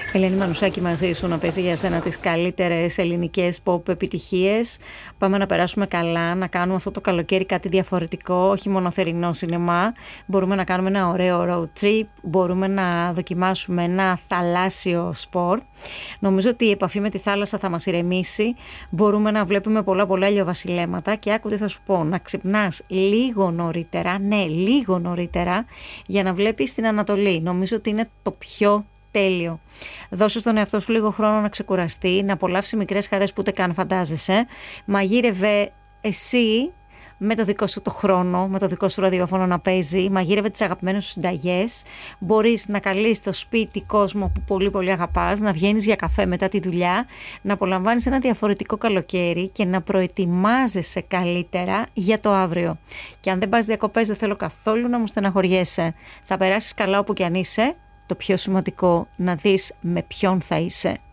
Ελένη Μανουσάκη μαζί σου, να παίζει για σένα τις καλύτερες ελληνικές pop επιτυχίες. Πάμε να περάσουμε καλά, να κάνουμε αυτό το καλοκαίρι κάτι διαφορετικό, όχι μόνο θερινό σινεμά. Μπορούμε να κάνουμε ένα ωραίο road trip, μπορούμε να δοκιμάσουμε ένα θαλάσσιο σπορ. Νομίζω ότι η επαφή με τη θάλασσα θα μας ηρεμήσει. Μπορούμε να βλέπουμε πολλά ηλιοβασιλέματα και άκου τι θα σου πω, να ξυπνάς λίγο νωρίτερα, ναι, λίγο νωρίτερα, για να βλέπεις την Ανατολή. Νομίζω ότι είναι το πιο τέλειο. Δώσε στον εαυτό σου λίγο χρόνο να ξεκουραστεί, να απολαύσει μικρές χαρές που ούτε καν φαντάζεσαι. Μαγείρευε εσύ με το δικό σου το χρόνο, με το δικό σου ραδιόφωνο να παίζει. Μαγείρευε τις αγαπημένες σου συνταγές. Μπορείς να καλείς στο σπίτι κόσμο που πολύ αγαπάς, να βγαίνεις για καφέ μετά τη δουλειά, να απολαμβάνεις ένα διαφορετικό καλοκαίρι και να προετοιμάζεσαι καλύτερα για το αύριο. Και αν δεν πας διακοπές, δεν θέλω καθόλου να μου στεναχωριέσαι. Θα περάσεις καλά όπου κι αν είσαι. Το πιο σημαντικό, να δεις με ποιον θα είσαι.